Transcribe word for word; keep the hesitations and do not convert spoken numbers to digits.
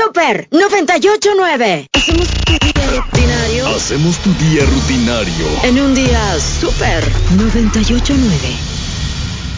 Super noventa y ocho nueve. Hacemos tu día rutinario. Hacemos tu día rutinario En un día super noventa y ocho nueve.